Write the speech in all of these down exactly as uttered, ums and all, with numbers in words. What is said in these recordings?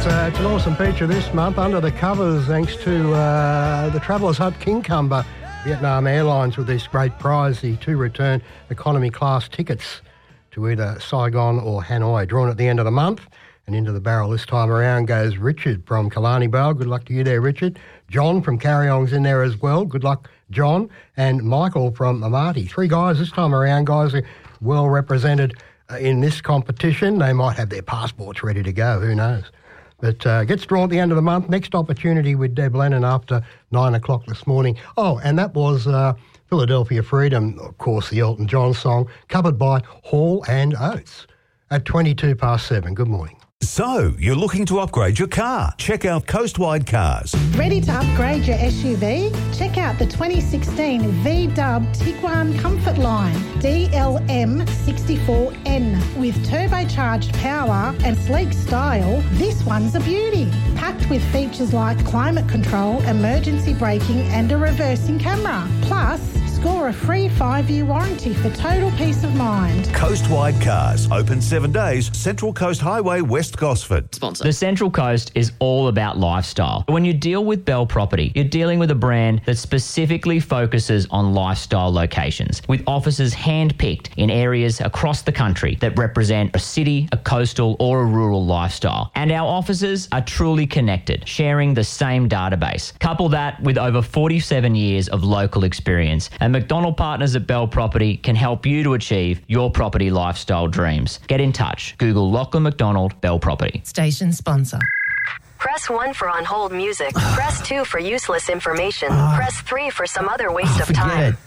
Uh, it's an awesome feature this month, Under the Covers, thanks to uh, the Travellers Hut Kincumber Vietnam Airlines with this great prize, the two return economy class tickets to either Saigon or Hanoi, drawn at the end of the month. And into the barrel this time around goes Richard from Killarney Vale. Good luck to you there, Richard. John from Carryong's in there as well. Good luck, John. And Michael from Amati. Three guys this time around, guys are well represented uh, in this competition. They might have their passports ready to go, who knows. But uh, gets drawn at the end of the month. Next opportunity with Deb Lennon after nine o'clock this morning. Oh, and that was uh, Philadelphia Freedom, of course, the Elton John song, covered by Hall and Oates at twenty-two past seven. Good morning. So, you're looking to upgrade your car? Check out Coastwide Cars. Ready to upgrade your S U V? Check out the twenty sixteen V-Dub Tiguan Comfort Line D L M sixty-four N. With turbocharged power and sleek style, this one's a beauty. Packed with features like climate control, emergency braking and a reversing camera. Plus, score a free five-year warranty for total peace of mind. Coastwide Cars. Open seven days. Central Coast Highway, West Gosford. Sponsor. The Central Coast is all about lifestyle. When you deal with Bell Property, you're dealing with a brand that specifically focuses on lifestyle locations, with offices hand-picked in areas across the country that represent a city, a coastal or a rural lifestyle. And our offices are truly connected, sharing the same database. Couple that with over forty-seven years of local experience, and McDonald Partners at Bell Property can help you to achieve your property lifestyle dreams. Get in touch. Google Lachlan McDonald Bell Property. Station sponsor. Press one for on hold music. Press two for useless information. Press three for some other waste of time.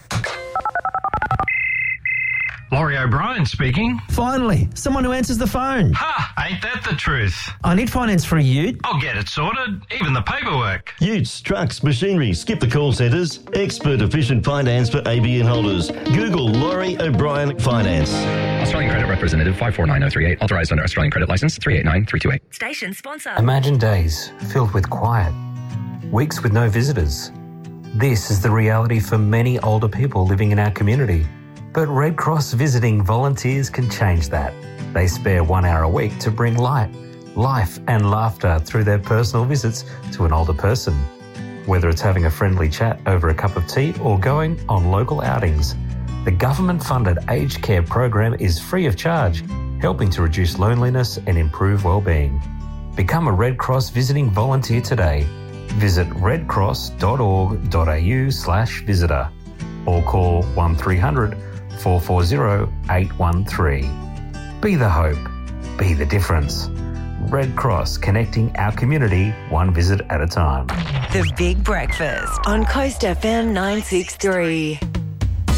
Laurie O'Brien speaking. Finally, someone who answers the phone. Ha! Ain't that the truth? I need finance for a ute. I'll get it sorted, even the paperwork. Utes, trucks, machinery, skip the call centres. Expert efficient finance for A B N holders. Google Laurie O'Brien Finance. Australian Credit Representative five four nine zero three eight. Authorised under Australian Credit Licence three eight nine three two eight. Station sponsor. Imagine days filled with quiet. Weeks with no visitors. This is the reality for many older people living in our community. But Red Cross visiting volunteers can change that. They spare one hour a week to bring light, life and laughter through their personal visits to an older person. Whether it's having a friendly chat over a cup of tea or going on local outings, the government-funded aged care program is free of charge, helping to reduce loneliness and improve well-being. Become a Red Cross visiting volunteer today. Visit redcross.org.au slash visitor or call one three hundred four four zero eight one three. Be the hope. Be the difference. Red Cross, connecting our community one visit at a time. The Big Breakfast on Coast F M nine six three.